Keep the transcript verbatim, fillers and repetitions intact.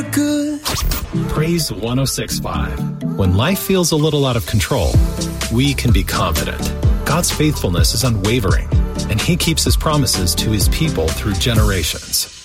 you're good. Praise one oh six point five. When life feels a little out of control, we can be confident. God's faithfulness is unwavering, and He keeps His promises to His people through generations.